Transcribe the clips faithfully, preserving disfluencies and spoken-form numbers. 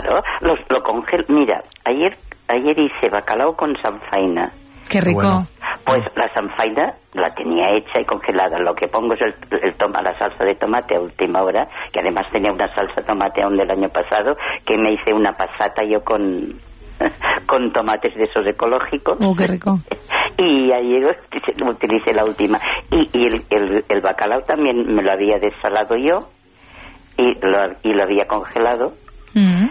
Claro, lo, lo congelo. Mira, ayer ayer hice bacalao con sanfaina. ¡Qué rico! Bueno. Pues la sanfaina la tenía hecha y congelada. Lo que pongo es el, el toma, la salsa de tomate a última hora, que además tenía una salsa de tomate aún del año pasado, que me hice una pasata yo con, con tomates de esos ecológicos. ¡Oh, qué rico! Y ayer utilicé la última. Y, y el, el, el bacalao también me lo había desalado yo y lo, y lo había congelado. Mm.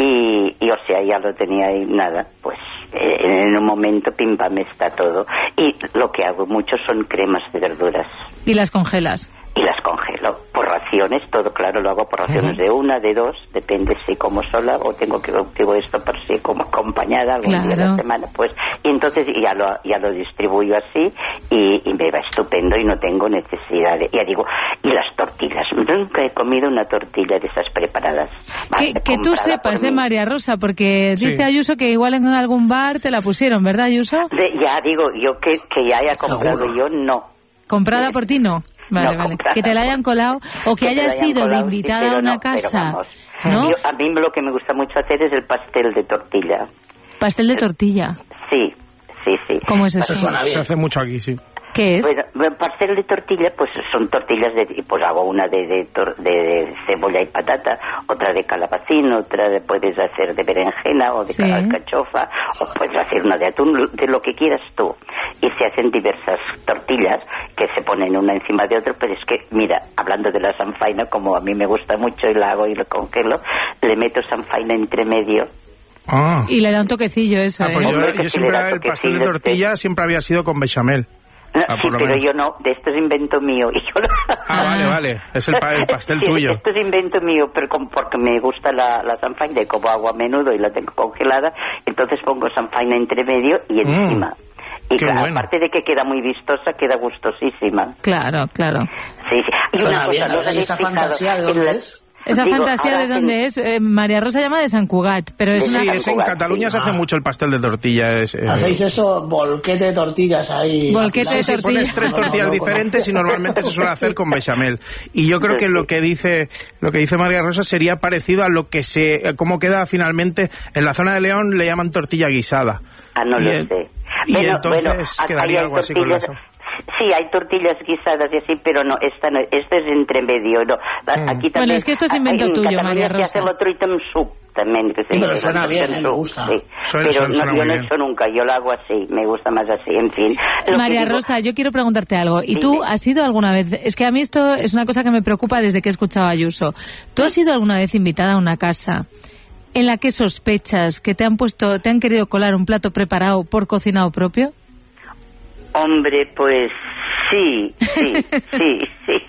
Y, y, o sea, ya lo tenía ahí, nada, pues eh, en un momento, pim pam, está todo. Y lo que hago mucho son cremas de verduras. ¿Y las congelas? Y las congelo por raciones, todo claro, lo hago por raciones uh-huh. de una, de dos, depende si como sola o tengo que tengo esto por si como acompañada algún claro. día de la semana, pues, y entonces ya lo ya lo distribuyo así y, y me va estupendo y no tengo necesidad de, ya digo, y las tortillas, nunca he comido una tortilla de esas preparadas. Que, que tú sepas, eh, María Rosa, porque sí. dice Ayuso que igual en algún bar te la pusieron, ¿verdad, Ayuso? De, ya digo, yo que, que ya haya comprado Seguro. yo, no. ¿Comprada por ti no? Vale, no, vale. Que te la hayan colado o que, que hayas sido colado, de invitada sí, a una no, casa. ¿No? Yo, a mí lo que me gusta mucho hacer es el pastel de tortilla. ¿Pastel de tortilla? Sí, sí, sí. ¿Cómo es eso? Se hace mucho aquí, sí. ¿Qué es? Bueno, pastel de tortilla, pues son tortillas de, pues hago una de, de, de, de cebolla y patata, otra de calabacín, otra de, puedes hacer de berenjena o de sí. alcachofa, o puedes hacer una de atún, de lo que quieras tú. Y se hacen diversas tortillas que se ponen una encima de otra, pero es que, mira, hablando de la sanfaina, como a mí me gusta mucho y la hago y lo congelo, le meto sanfaina entre medio. Ah. Y le da un toquecillo eso, ah, pues ¿eh? yo, Hombre, yo siempre el pastel de tortilla siempre había sido con bechamel. No, ah, sí, pero menos. yo no, de esto es invento mío. Y yo lo... Ah, vale, vale, es el, pa el pastel sí, tuyo. Esto es invento mío, pero con, porque me gusta la, la sanfaina y como hago a menudo y la tengo congelada, entonces pongo sanfaina entre medio y encima. Mm, y claro, bueno. aparte de que queda muy vistosa, queda gustosísima. Claro, claro. Sí, sí. Y una cosa, bien, no os esa fantasía de dónde es. Esa Digo, fantasía de dónde es, eh, María Rosa llama de San Cugat, pero es sí, una... es en Cataluña sí. se hace mucho el pastel de tortilla. Es, eh... Hacéis eso, volquete de tortillas ahí. Volquete de sí, tortillas. Pones tres tortillas diferentes y normalmente se suele hacer con bechamel. Y yo creo que lo que dice lo que dice María Rosa sería parecido a lo que se, cómo queda finalmente en la zona de León, le llaman tortilla guisada. Ah, no y, lo sé. Y bueno, entonces bueno, quedaría algo así con la... Sí, hay tortillas guisadas y así, pero no, esta no, esta es entre medio, no. Mm. Aquí también, bueno, es que esto es invento en tuyo, María Rosa. Se hace el otro item soup también. Que se sí, pero suena bien, me gusta. Sí. Suena, pero suena no, yo no bien. he hecho nunca, yo lo hago así, me gusta más así, en fin. María digo... Rosa, yo quiero preguntarte algo. ¿Y sí, tú sí. has ido alguna vez? Es que a mí esto es una cosa que me preocupa desde que he escuchado a Ayuso. ¿Tú has ido alguna vez invitada a una casa en la que sospechas que te han puesto, te han querido colar un plato preparado por cocinado propio? Hombre, pues... Sí, sí, sí,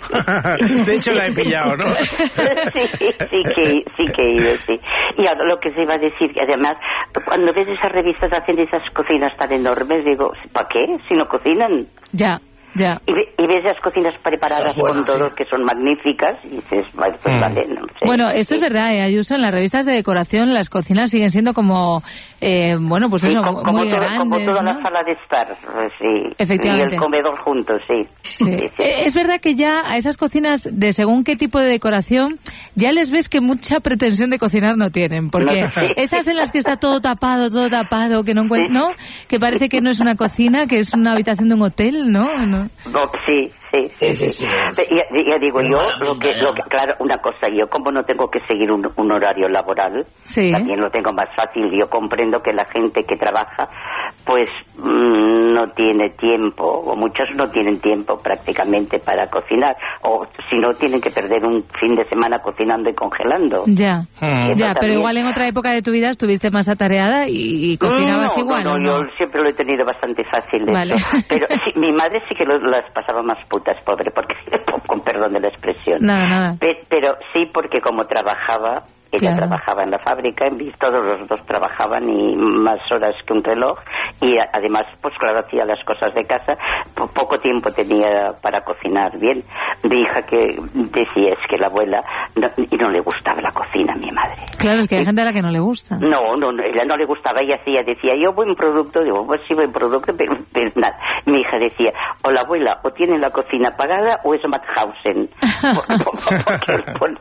sí. De hecho la he pillado, ¿no? sí, sí que, sí que he ido, sí. Y ahora lo que se iba a decir, que además, cuando ves esas revistas hacen esas cocinas tan enormes, digo, ¿para qué? Si no cocinan. Ya. Ya. Y, ve, y ves esas cocinas preparadas buena, con todo, sí. que son magníficas, y dices, pues mm. vale, no sé. Bueno, esto sí. es verdad, ¿eh, Ayuso? En las revistas de decoración las cocinas siguen siendo como, eh, bueno, pues sí, eso, como, muy como grandes, todo, como toda ¿no? la sala de estar, sí. Efectivamente. Y el comedor juntos, sí. Sí. sí, sí. Es verdad que ya a esas cocinas, de según qué tipo de decoración, ya les ves que mucha pretensión de cocinar no tienen, porque no, sí. esas en las que está todo tapado, todo tapado, que no encuentran, ¿no? Que parece que no es una cocina, que es una habitación de un hotel, ¿no? ¿No? no sí. Sí, sí, sí. sí, sí. Ya, ya digo yo, lo que, lo que, claro, una cosa, yo como no tengo que seguir un, un horario laboral, sí. también lo tengo más fácil. Yo comprendo que la gente que trabaja, pues mmm, no tiene tiempo, o muchos no tienen tiempo prácticamente para cocinar, o si no tienen que perder un fin de semana cocinando y congelando. Ya, hmm. ya, pero igual en otra época de tu vida estuviste más atareada y, y cocinabas no, igual. No, no, no, yo siempre lo he tenido bastante fácil. Vale. Eso. Pero sí, mi madre sí que lo, las pasaba más putas, pobre, porque con perdón de la expresión. Nada, nada. Pero, pero sí, porque como trabajaba, ella claro. trabajaba en la fábrica, todos los dos trabajaban y más horas que un reloj, y además, pues claro, hacía las cosas de casa, poco tiempo tenía para cocinar bien. Mi hija que decía es que la abuela, no, y no le gustaba la cocina a mi madre. Claro, es que hay y, gente a la que no le gusta. No, no, no, ella no le gustaba, ella hacía, decía, yo buen producto, digo, pues sí, buen producto, pero, pero nada. Mi hija decía, o la abuela o tiene la cocina apagada o es Mauthausen. por, por, por, por, por,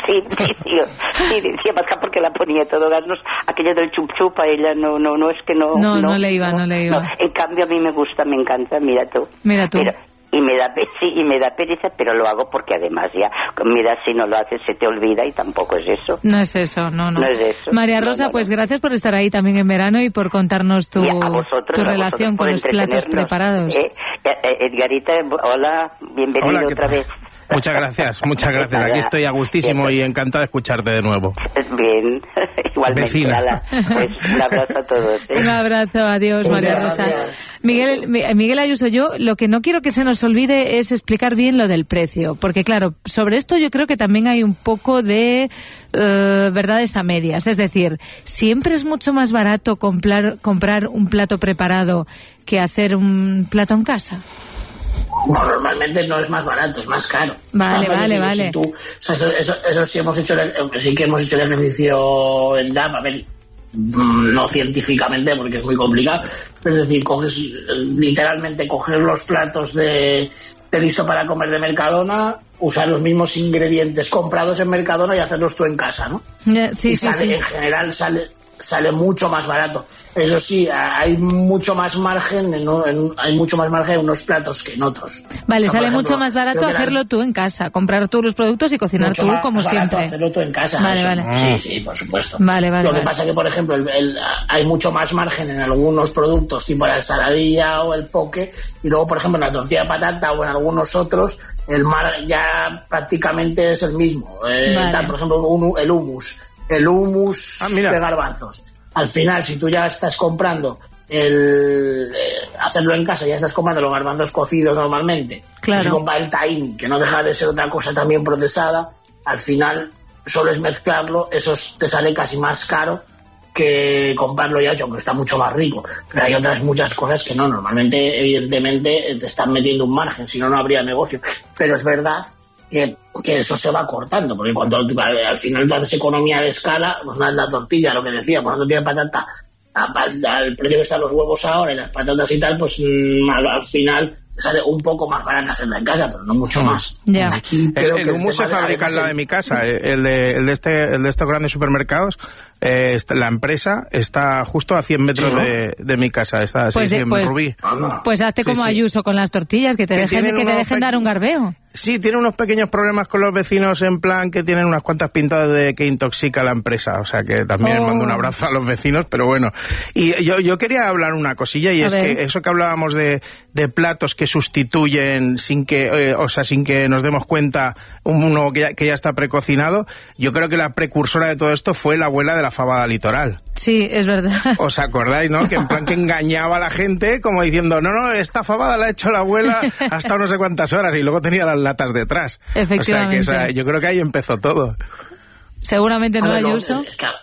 Sí, sí, tío. Sí, decía Pascal porque la ponía todo gas. Aquello del chup chup a ella no, no, no es que no. No, no, no le iba, no, no le iba. No. En cambio a mí me gusta, me encanta, mira tú. Mira tú. Pero, y me da sí, y me da pereza, pero lo hago porque además ya, mira, si no lo haces se te olvida y tampoco es eso. No es eso, no, no. No es eso. María Rosa, no, no, pues no. gracias por estar ahí también en verano y por contarnos tu, vosotros, tu relación con los platos preparados. Eh, eh, Edgarita, hola, bienvenido hola, otra vez. Muchas gracias, muchas gracias. Aquí estoy a gustísimo y encantado de escucharte de nuevo. Bien, igualmente. Vecina. Pues un abrazo a todos. ¿eh? Un abrazo, adiós, María Rosa. Miguel, Miguel Ayuso, yo lo que no quiero que se nos olvide es explicar bien lo del precio, porque claro, sobre esto yo creo que también hay un poco de uh, verdades a medias. Es decir, siempre es mucho más barato comprar, comprar un plato preparado que hacer un plato en casa. No, normalmente no es más barato, es más caro. Vale, o sea, vale, digo, vale. Si tú, o sea, eso, eso, eso sí hemos hecho, el, sí que hemos hecho el ejercicio en D A P, a ver, no científicamente porque es muy complicado, pero es decir, coges, literalmente coger los platos de, de listo para comer de Mercadona, usar los mismos ingredientes comprados en Mercadona y hacerlos tú en casa, ¿no? Sí, y sí, sale, sí. En general sale... sale mucho más barato. Eso sí, hay mucho más margen en, en, hay mucho más margen en unos platos que en otros. Vale, o sea, sale ejemplo, mucho más barato hacerlo tú en casa, comprar tú los productos y cocinar tú más, como más siempre. Hacerlo tú en casa. Vale, eso. vale. Sí, sí, por supuesto. Vale, vale. Lo que vale. pasa que, por ejemplo, el, el, hay mucho más margen en algunos productos, tipo la ensaladilla o el poke, y luego, por ejemplo, en la tortilla de patata o en algunos otros, el mar ya prácticamente es el mismo. Eh, vale. tal, por ejemplo, un, el hummus. El hummus ah, de garbanzos. Al final, si tú ya estás comprando el eh, hacerlo en casa, ya estás comprando los garbanzos cocidos normalmente, claro. Si compras el tahín, que no deja de ser otra cosa también procesada, al final solo es mezclarlo, eso te sale casi más caro que comprarlo ya hecho, aunque está mucho más rico. Pero hay otras muchas cosas que no, normalmente, evidentemente, te están metiendo un margen, si no, no habría negocio. Pero es verdad que, que eso se va cortando, porque cuando al final tú haces economía de escala, pues nada, la tortilla, lo que decía, por una tortilla de patata, al precio que están los huevos ahora y las patatas y tal, pues al, al final sale un poco más barato hacerla en casa, pero no mucho más. Yeah. Aquí el el, el hummus se fabrica en la de mi casa, el de, el de este, el de estos grandes supermercados. Eh, la empresa está justo a cien metros sí, ¿no? de, de mi casa, está pues sí, de, en pues, Rubí. Pues hazte como sí, Ayuso sí. con las tortillas, que te que dejen, que te dejen dar un garbeo. Sí, tiene unos pequeños problemas con los vecinos en plan que tienen unas cuantas pintadas de que intoxica la empresa, o sea que también oh. mando un abrazo a los vecinos, pero bueno. Y yo, yo quería hablar una cosilla y a es ver. que eso que hablábamos de, de platos que sustituyen sin que, eh, o sea, sin que nos demos cuenta uno que ya, que ya está precocinado, yo creo que la precursora de todo esto fue la abuela de la fabada litoral. Sí, es verdad. ¿Os acordáis, no? Que en plan que engañaba a la gente como diciendo, no, no, esta fabada la ha hecho la abuela hasta no sé cuántas horas y luego tenía las latas detrás. Efectivamente. O sea, que, o sea, yo creo que ahí empezó todo. Seguramente no, no Ayuso. Es que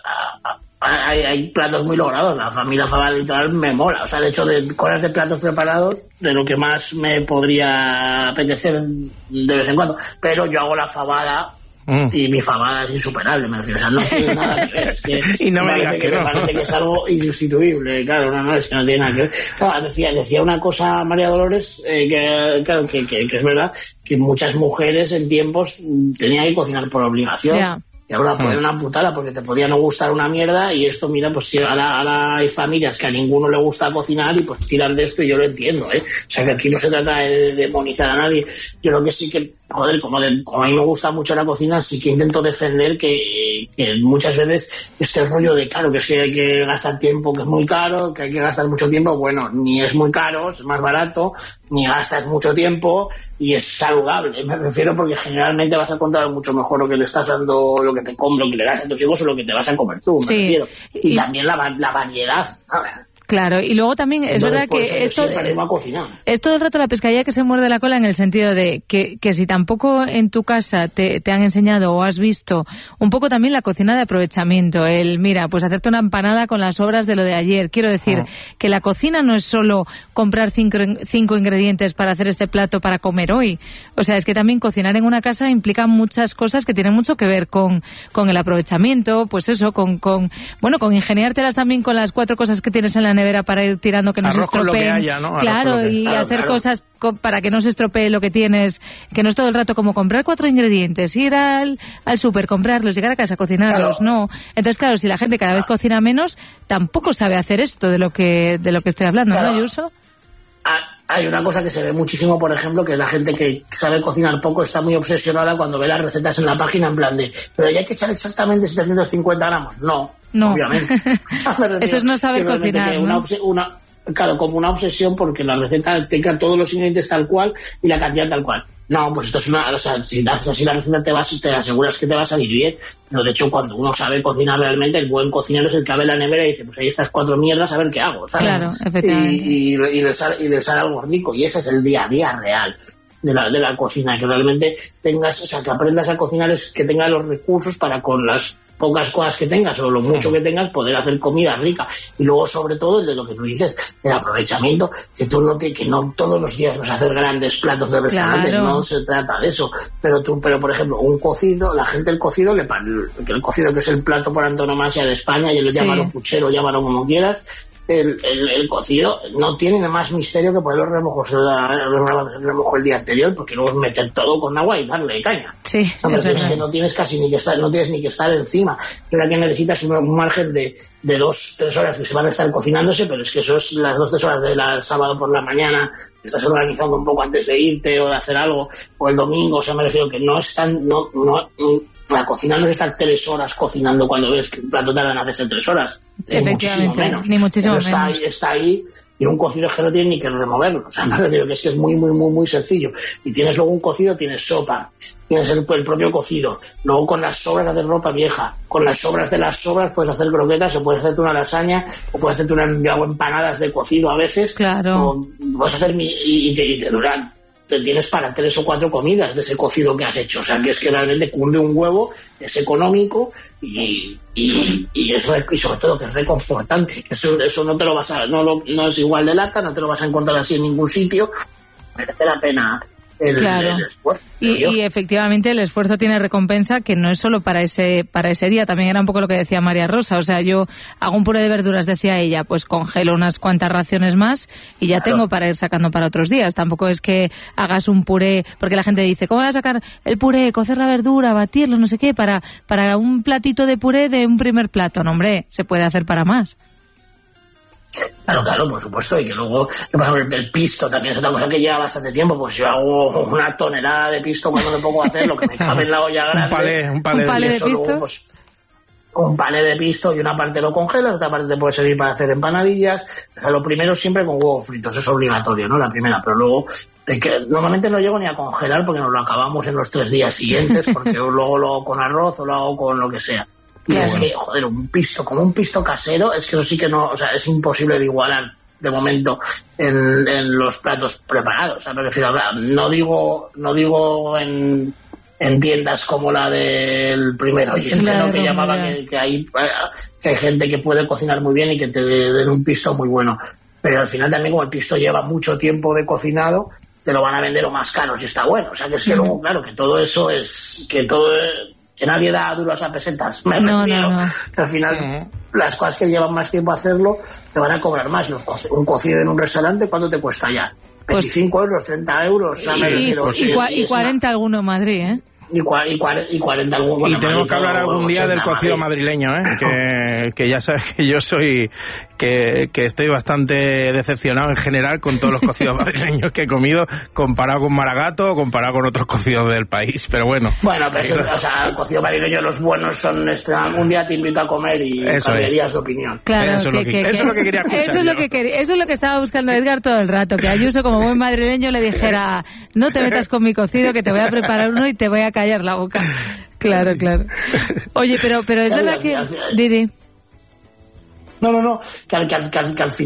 hay, hay platos muy logrados. La familia fabada litoral me mola. O sea, de hecho, de cosas de platos preparados, de lo que más me podría apetecer de vez en cuando. Pero yo hago la fabada... Mm. Y mi fabada es insuperable, me refiero. O sea, no tiene nada que ver. Es que y no me digas que, que no. Me parece que es algo insustituible. Claro, no, no, es que no tiene nada que ver. No, decía, decía una cosa María Dolores, eh, que, claro, que, que, que es verdad, que muchas mujeres en tiempos tenían que cocinar por obligación. Yeah. Y ahora pues, mm. una putada porque te podía no gustar una mierda y esto, mira, pues si ahora, ahora hay familias que a ninguno le gusta cocinar y pues tiran de esto y yo lo entiendo, ¿eh? O sea, que aquí no se trata de demonizar a nadie. Yo creo que sí que, joder, como, de, como a mí me gusta mucho la cocina, sí que intento defender que, que muchas veces este rollo de, claro, que es que hay que gastar tiempo, que es muy caro, que hay que gastar mucho tiempo, bueno, ni es muy caro, es más barato, ni gastas mucho tiempo y es saludable. Me refiero porque generalmente vas a encontrar mucho mejor lo que le estás dando, lo que te comes, lo que le das a tus hijos o lo que te vas a comer tú, me sí. refiero. Y, y también la, la variedad, ¿sabes? Claro, y luego también es Entonces, verdad pues, que esto es todo el rato la pescadilla que se muerde la cola en el sentido de que, que si tampoco en tu casa te, te han enseñado o has visto un poco también la cocina de aprovechamiento, el mira, pues hacerte una empanada con las sobras de lo de ayer. Quiero decir oh. que la cocina no es solo comprar cinco, cinco ingredientes para hacer este plato para comer hoy. O sea, es que también cocinar en una casa implica muchas cosas que tienen mucho que ver con, con el aprovechamiento, pues eso, con, con bueno, con ingeniártelas también con las cuatro cosas que tienes en la nevera nevera para ir tirando que no Arroz se estropeen. con lo que haya, ¿no? Claro, que... y claro, hacer claro. cosas para que no se estropee lo que tienes, que no es todo el rato como comprar cuatro ingredientes, ir al, al súper, comprarlos, llegar a casa, cocinarlos, Claro. no. Entonces, claro, si la gente cada vez cocina menos, tampoco sabe hacer esto de lo que de lo que estoy hablando, Claro. ¿no, Ayuso? Hay una cosa que se ve muchísimo, por ejemplo, que la gente que sabe cocinar poco está muy obsesionada cuando ve las recetas en la página en plan de, pero ya hay que echar exactamente setecientos cincuenta gramos. No, No. obviamente. Eso es no saber Que realmente cocinar, que ¿no? una obse- una- claro, como una obsesión porque la receta tenga todos los ingredientes tal cual y la cantidad tal cual. No, pues esto es una... O sea, si haces así la receta te vas, te aseguras que te va a salir bien. Pero de hecho, cuando uno sabe cocinar realmente, el buen cocinero es el que abre la nevera y dice, pues ahí estas cuatro mierdas, a ver qué hago, ¿sabes? Claro, efectivamente. Y, y, y, le sale, y le sale algo rico. Y ese es el día a día real de la, de la cocina. Que realmente tengas, o sea, que aprendas a cocinar es que tengas los recursos para con las pocas cosas que tengas o lo mucho que tengas poder hacer comida rica. Y luego, sobre todo, el de lo que tú dices, el aprovechamiento, que tú no te, que no todos los días vas a hacer grandes platos de restaurante, Claro. no se trata de eso. Pero tú, pero por ejemplo, un cocido, la gente el cocido, le pa- el cocido que es el plato por antonomasia de España, y lo Sí. llámalo puchero, llámalo como quieras, el, el, el cocido no tiene más misterio que poner los remojos el remojo el día anterior, porque luego es meter todo con agua y darle caña. Sí, O sea, me es refiero, es verdad. que no tienes casi ni que estar, no tienes ni que estar encima. Creo que necesitas un, un margen de, de dos, tres horas que se van a estar cocinándose, pero es que eso es las dos, tres horas del sábado por la mañana, que estás organizando un poco antes de irte o de hacer algo, o el domingo. O sea, me refiero que no están, no, no, la cocina no es estar tres horas cocinando cuando ves que un plato tarda en hacerse tres horas. Ni Efectivamente, muchísimo menos. ni muchísimo Eso está menos. ahí, está ahí, y un cocido es que no tiene ni que removerlo. O sea, me refiero que es que es muy, muy, muy, muy sencillo. Y tienes luego un cocido, tienes sopa, tienes el, el propio cocido. Luego con las sobras hacer ropa vieja. Con las sobras de las sobras puedes hacer croquetas, o puedes hacerte una lasaña, o puedes hacerte una, hago empanadas de cocido a veces. Claro. O puedes hacer mi, y, y te, y te duran. Te tienes para tres o cuatro comidas de ese cocido que has hecho. O sea, que es que realmente cunde un huevo, es económico y, y, y, es, y sobre todo que es reconfortante. Eso, eso no te lo vas a, no, lo, no es igual de lata, no te lo vas a encontrar así en ningún sitio. Merece la pena el, Claro. el esfuerzo. Y, creo yo. y efectivamente el esfuerzo tiene recompensa, que no es solo para ese para ese día, también era un poco lo que decía María Rosa. O sea, yo hago un puré de verduras, decía ella, pues congelo unas cuantas raciones más y ya Claro. tengo para ir sacando para otros días. Tampoco es que hagas un puré, porque la gente dice, ¿cómo vas a sacar el puré, cocer la verdura, batirlo, no sé qué, para, para un platito de puré de un primer plato? No, hombre, se puede hacer para más. Claro, claro, por supuesto, y que luego, por ejemplo, el pisto también es otra cosa que lleva bastante tiempo. Pues yo hago una tonelada de pisto cuando me pongo a hacer lo que me cabe en la olla grande. Un palé, un palé, Un palé de de Eso luego, pisto. pues, un palé de pisto, y una parte lo congelas, otra parte te puede servir para hacer empanadillas. O sea, lo primero siempre con huevos fritos, es obligatorio, ¿no? La primera, pero luego te que, normalmente no llego ni a congelar porque nos lo acabamos en los tres días siguientes, porque luego lo hago con arroz o lo hago con lo que sea. Y Claro. es que, joder, un pisto, como un pisto casero, es que eso sí que no, o sea, es imposible de igualar de momento en, en los platos preparados. O sea, me refiero a, no digo, no digo en, en tiendas como la del primer oyente, Claro, ¿no? Que llamaba ya. que, que hay, que hay gente que puede cocinar muy bien y que te den un pisto muy bueno. Pero al final también, como el pisto lleva mucho tiempo de cocinado, te lo van a vender o más caro si está bueno. O sea, que es que luego, claro, que todo eso es, que todo, que nadie da duros a pesetas. Me No, refiero. no, no. Que al final, Sí. las cosas que llevan más tiempo a hacerlo te van a cobrar más. Los co- un cocido en un restaurante, ¿cuánto te cuesta ya? Pues- veinticinco euros, treinta euros. O sea, me Y, refiero, y, sí, cua- y y es una- cuarenta alguno en Madrid, ¿eh? y, cua- y, cuare- y cuarenta algún, Y bueno, tenemos que Madrid, hablar algún día del ochenta, cocido Madrid. madrileño, ¿eh? que, que ya sabes que yo soy, que, que estoy bastante decepcionado en general con todos los cocidos madrileños que he comido, comparado con Maragato o comparado con otros cocidos del país, pero bueno. Bueno, pero eso, o sea, el cocido madrileño, los buenos son, extra- un día te invito a comer y Eso cambiarías de opinión. Claro, Eso es lo que- eso es lo que quería escuchar Eso es lo yo. que quería- eso es lo que estaba buscando Edgar todo el rato, que Ayuso, como buen madrileño, le dijera, no te metas con mi cocido, que te voy a preparar uno y te voy a callar la boca. Claro, claro. Oye, pero, pero es Claro, verdad y que... al final- Didi. No, no, no, que al, que al- que al- que al final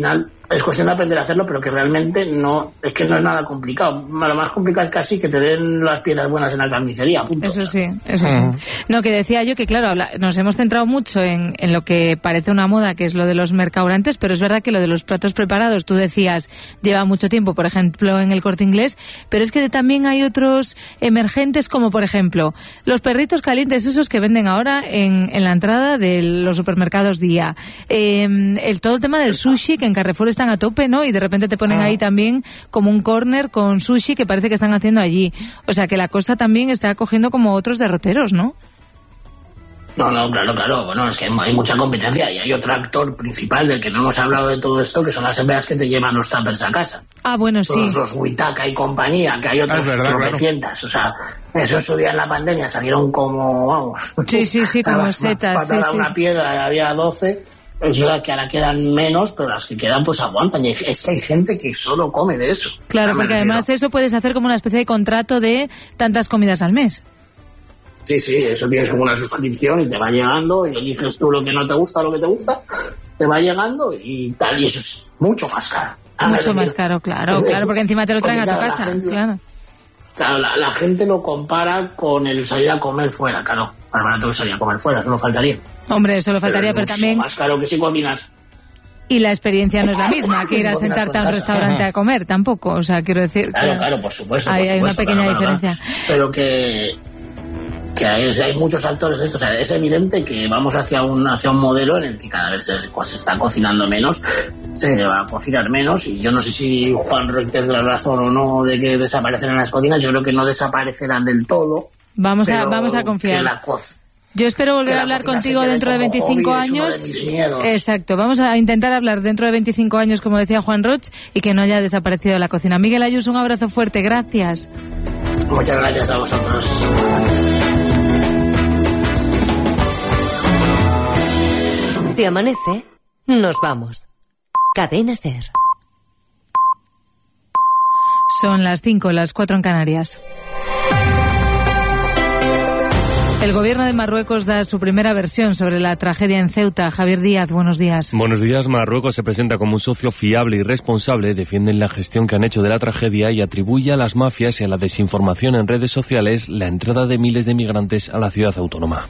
es cuestión de aprender a hacerlo, pero que realmente no es que no es nada complicado. Lo más complicado es casi que te den las piezas buenas en la carnicería, punto. Eso sí, eso uh-huh. sí. No, que decía yo que claro, nos hemos centrado mucho en, en lo que parece una moda, que es lo de los mercaurantes, pero es verdad que lo de los platos preparados, tú decías, lleva mucho tiempo, por ejemplo, en el Corte Inglés, pero es que también hay otros emergentes, como por ejemplo, los perritos calientes, esos que venden ahora en, en la entrada de los supermercados Día. Eh, el todo el tema del sushi, que en Carrefour están a tope, ¿no? Y de repente te ponen ah. ahí también como un corner con sushi que parece que están haciendo allí. O sea que la cosa también está cogiendo como otros derroteros, ¿no? No, no, claro, claro. Bueno, es que hay mucha competencia y hay otro actor principal del que no hemos hablado de todo esto, que son las empleadas que te llevan los tuppers a casa. Ah, bueno, Todos sí. Los Witaka y compañía, que hay otros tropecientas. Claro. O sea, eso en su día en la pandemia salieron como, vamos... Sí, sí, sí, como setas. Patada sí, una sí. piedra y había doce... Es verdad que ahora quedan menos, pero las que quedan pues aguantan. Y es que hay gente que solo come de eso. Claro, porque además eso puedes hacer como una especie de contrato de tantas comidas al mes. Sí, sí, eso tienes como una suscripción y te va llegando y eliges tú lo que no te gusta, lo que te gusta, te va llegando y tal, y eso es mucho más caro. Mucho más caro, claro, claro, porque encima te lo traen a tu casa, gente, claro. Claro, la, la gente lo compara con el salir a comer fuera, claro. Para barato que salir a comer fuera, eso no faltaría. Hombre, eso lo faltaría, pero, pero también... más caro que si cocinas. Y la experiencia no es la misma que ir a sentarte a un restaurante a comer, tampoco. O sea, quiero decir... Claro, claro, claro por supuesto. Hay, por supuesto, hay una pequeña claro, diferencia. Claro, pero que... que hay, hay muchos actores de esto, o sea, es evidente que vamos hacia un hacia un modelo en el que cada vez se, pues, se está cocinando menos, se va a cocinar menos, y yo no sé si Juan Roig tendrá razón o no de que desaparecerán las cocinas. Yo creo que no desaparecerán del todo. Vamos a vamos a confiar. La co- Yo espero volver a hablar contigo dentro de veinticinco años. De Exacto, vamos a intentar hablar dentro de veinticinco años, como decía Juan Roig, y que no haya desaparecido la cocina. Miguel Ayuso, un abrazo fuerte, gracias. Muchas gracias a vosotros. Si amanece, nos vamos. Cadena SER. Son las cinco, las cuatro en Canarias. El gobierno de Marruecos da su primera versión sobre la tragedia en Ceuta. Javier Díaz, buenos días. Buenos días. Marruecos se presenta como un socio fiable y responsable, defienden la gestión que han hecho de la tragedia y atribuye a las mafias y a la desinformación en redes sociales la entrada de miles de migrantes a la ciudad autónoma.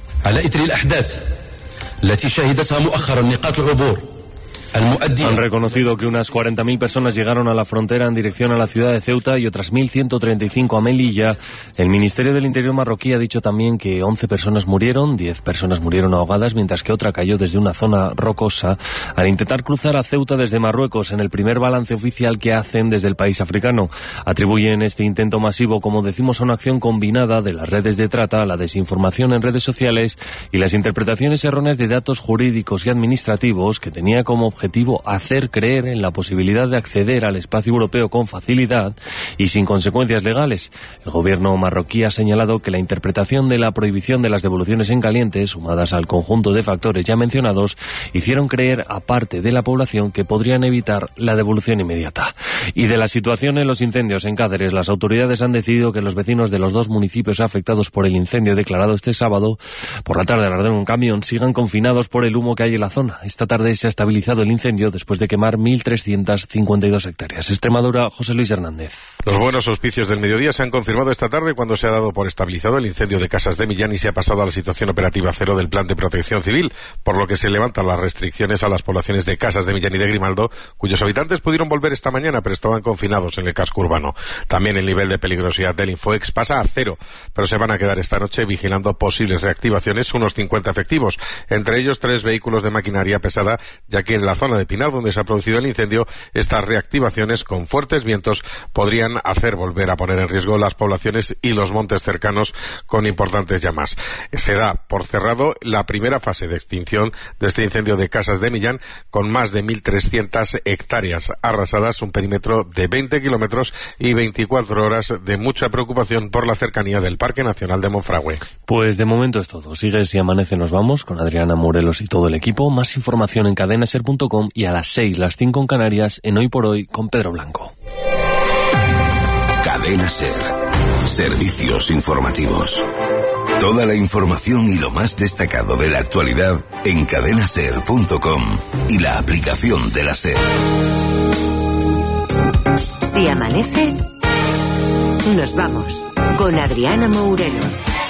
Han reconocido que unas cuarenta mil personas llegaron a la frontera en dirección a la ciudad de Ceuta y otras mil ciento treinta y cinco a Melilla. El Ministerio del Interior marroquí ha dicho también que once personas murieron, diez personas murieron ahogadas, mientras que otra cayó desde una zona rocosa al intentar cruzar a Ceuta desde Marruecos, en el primer balance oficial que hacen desde el país africano. Atribuyen este intento masivo, como decimos, a una acción combinada de las redes de trata, la desinformación en redes sociales y las interpretaciones erróneas de datos jurídicos y administrativos que tenía como objetivo hacer creer en la posibilidad de acceder al espacio europeo con facilidad y sin consecuencias legales. El gobierno marroquí ha señalado que la interpretación de la prohibición de las devoluciones en caliente, sumadas al conjunto de factores ya mencionados, hicieron creer a parte de la población que podrían evitar la devolución inmediata. Y de la situación en los incendios en Cáceres, las autoridades han decidido que los vecinos de los dos municipios afectados por el incendio declarado este sábado por la tarde al arder un camión sigan confinados por el humo que hay en la zona. Esta tarde se ha estabilizado el incendio después de quemar mil trescientas cincuenta y dos hectáreas. Extremadura, José Luis Hernández. Los buenos auspicios del mediodía se han confirmado esta tarde cuando se ha dado por estabilizado el incendio de Casas de Millán y se ha pasado a la situación operativa cero del Plan de Protección Civil, por lo que se levantan las restricciones a las poblaciones de Casas de Millán y de Grimaldo, cuyos habitantes pudieron volver esta mañana, pero estaban confinados en el casco urbano. También el nivel de peligrosidad del Infoex pasa a cero, pero se van a quedar esta noche vigilando posibles reactivaciones unos cincuenta efectivos, entre ellos tres vehículos de maquinaria pesada, ya que en la zona de Pinar, donde se ha producido el incendio, estas reactivaciones con fuertes vientos podrían hacer volver a poner en riesgo las poblaciones y los montes cercanos con importantes llamas. Se da por cerrado la primera fase de extinción de este incendio de Casas de Millán, con más de mil trescientas hectáreas arrasadas, un perímetro de veinte kilómetros y veinticuatro horas de mucha preocupación por la cercanía del Parque Nacional de Monfragüe. Pues de momento es todo. Sigue Si Amanece Nos Vamos con Adriana Morelos y todo el equipo. Más información en cadena ser punto com y a las seis, las cinco en Canarias, en Hoy por Hoy con Pedro Blanco. Cadena SER. Servicios informativos. Toda la información y lo más destacado de la actualidad en cadena ser punto com y la aplicación de la SER. Si amanece, nos vamos con Adriana Mourelos.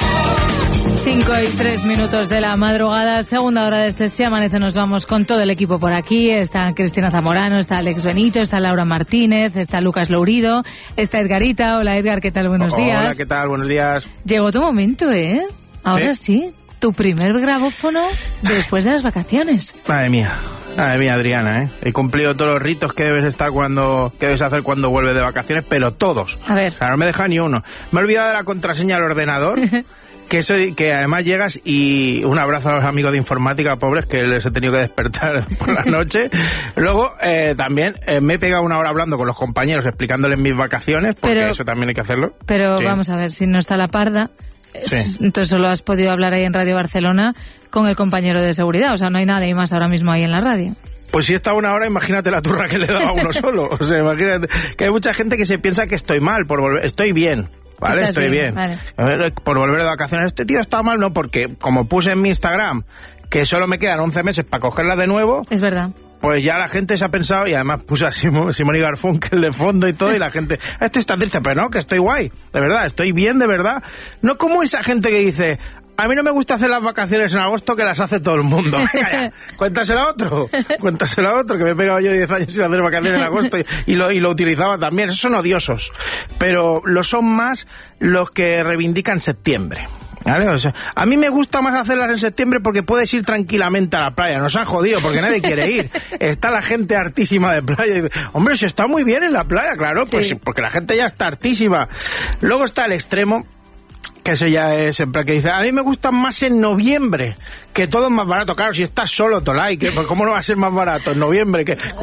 Cinco y tres minutos de la madrugada, segunda hora de este Si Amanece, nos vamos con todo el equipo por aquí. Está Cristina Zamorano, está Alex Benito, está Laura Martínez, está Lucas Lourido, está Edgarita. Hola Edgar, ¿qué tal? Buenos días. Hola, ¿qué tal? Buenos días. Llegó tu momento, ¿eh? Ahora sí, sí tu primer grabófono después de las vacaciones. Madre mía. Madre mía, Adriana, ¿eh? He cumplido todos los ritos que debes estar cuando, que debes hacer cuando vuelves de vacaciones, pero todos. A ver. O sea, no me deja ni uno. Me he olvidado de la contraseña del ordenador. Que eso, que además llegas y un abrazo a los amigos de informática, pobres, que les he tenido que despertar por la noche. Luego, eh, también eh, me he pegado una hora hablando con los compañeros, explicándoles mis vacaciones, porque pero, eso también hay que hacerlo. Pero sí. Vamos a ver, si no está la parda, sí. Entonces solo has podido hablar ahí en Radio Barcelona con el compañero de seguridad, o sea, no hay nadie más ahora mismo ahí en la radio. Pues si está una hora, imagínate la turra que le daba a uno solo. O sea, imagínate que hay mucha gente que se piensa que estoy mal por volver, estoy bien. Vale, Estás estoy bien. bien. Vale. Por volver de vacaciones. Este tío está mal, no, porque como puse en mi Instagram que solo me quedan once meses para cogerla de nuevo. Es verdad. Pues ya la gente se ha pensado, y además puse a Simón, Simón y Garfunkel de fondo y todo, y la gente, esto está triste, pero no, que estoy guay, de verdad, estoy bien, de verdad. No como esa gente que dice, a mí no me gusta hacer las vacaciones en agosto, que las hace todo el mundo. Venga ya, cuéntaselo a otro, cuéntaselo a otro, que me he pegado yo diez años sin hacer vacaciones en agosto y, y, lo, y lo utilizaba también. Esos son odiosos, pero lo son más los que reivindican septiembre. ¿Vale? O sea, a mí me gusta más hacerlas en septiembre porque puedes ir tranquilamente a la playa. Nos han jodido porque nadie quiere ir. Está la gente hartísima de playa y dice, hombre, se está muy bien en la playa, claro, pues sí. Porque la gente ya está hartísima. Luego está el extremo, que eso ya es en plan que dice, a mí me gusta más en noviembre, que todo es más barato. Claro, si estás solo, Tolai, que pues ¿cómo no va a ser más barato en noviembre? Que uh,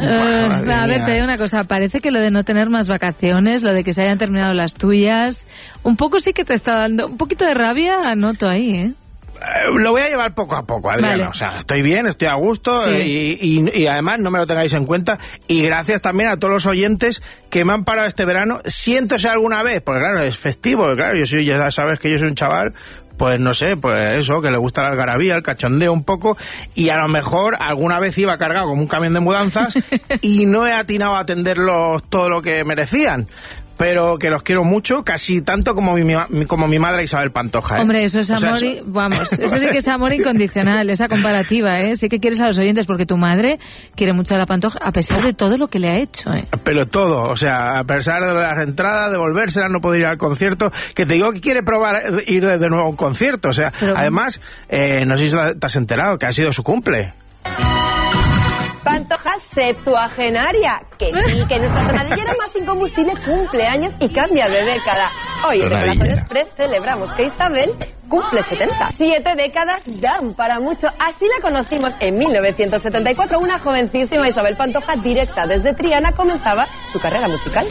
a ver, te digo una cosa, parece que lo de no tener más vacaciones, lo de que se hayan terminado las tuyas, un poco sí que te está dando un poquito de rabia, anoto ahí, ¿eh? Uh, lo voy a llevar poco a poco, Adriana. Vale. O sea, estoy bien, estoy a gusto, sí. y, y, y además no me lo tengáis en cuenta. Y gracias también a todos los oyentes que me han parado este verano. Siéntose alguna vez, porque claro, es festivo, claro, yo soy, ya sabes que yo soy un chaval, pues no sé, pues eso, que le gusta la algarabía, el cachondeo un poco, y a lo mejor alguna vez iba cargado como un camión de mudanzas y no he atinado a atenderlos todo lo que merecían. Pero que los quiero mucho, casi tanto como mi, como mi madre Isabel Pantoja, ¿eh? Hombre, eso es amor, o sea, eso... Y, vamos, eso sí que es amor incondicional, esa comparativa, ¿eh? Sí que quieres a los oyentes, porque tu madre quiere mucho a la Pantoja, a pesar de todo lo que le ha hecho, ¿eh? Pero todo, o sea, a pesar de las entradas, de volvérselas, no poder ir al concierto, que te digo que quiere probar ir de nuevo a un concierto, o sea, pero... además, eh, no sé si te has enterado, que ha sido su cumple. Pantoja septuagenaria, que sí, que nuestra tonadillera más incombustible cumple años y cambia de década. Hoy en Corazón Express celebramos que Isabel cumple setenta. Siete décadas dan para mucho. Así la conocimos en mil novecientos setenta y cuatro. Una jovencísima Isabel Pantoja, directa desde Triana, comenzaba su carrera musical.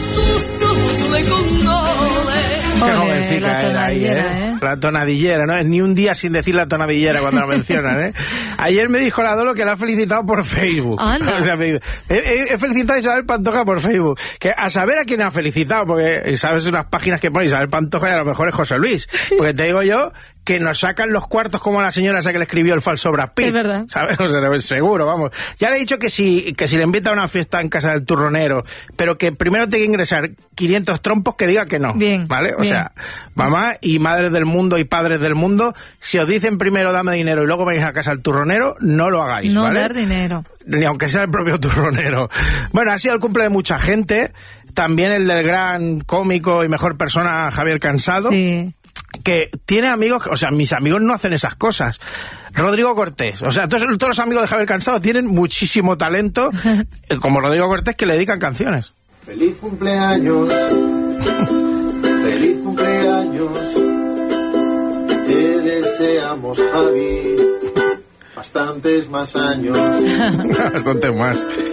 Qué jovencita era ahí, ¿eh? ¿eh? La tonadillera, ¿no? Ni un día sin decir la tonadillera cuando la mencionan, ¿eh? Ayer me dijo la Dolo que la ha felicitado por Facebook. Oh, no. O sea, me dice, he, he felicitado a Isabel Pantoja por Facebook. Que a saber a quién ha felicitado, porque sabes unas páginas que pone Isabel Pantoja y a lo mejor es José Luis. Porque te digo yo que nos sacan los cuartos como la señora esa que le escribió el falso Brad Pitt. Es verdad. ¿Sabes? O sea, seguro, vamos. Ya le he dicho que si, que si le invita a una fiesta en casa del turronero, pero que primero tenga que ingresar quinientos trompos, que diga que no. Bien. ¿Vale? O bien. sea, mamá y madres del mundo y padres del mundo, si os dicen primero dame dinero y luego venís a casa del turronero, no lo hagáis, no ¿vale? dar dinero. Ni aunque sea el propio turronero. Bueno, ha sido el cumple de mucha gente, también el del gran cómico y mejor persona Javier Cansado. Sí. Que tiene amigos, o sea, mis amigos no hacen esas cosas. Rodrigo Cortés, o sea, todos, todos los amigos de Javier Cansado tienen muchísimo talento, como Rodrigo Cortés, que le dedican canciones. Feliz cumpleaños, feliz cumpleaños, te deseamos, Javi, bastantes más años. Bastantes más.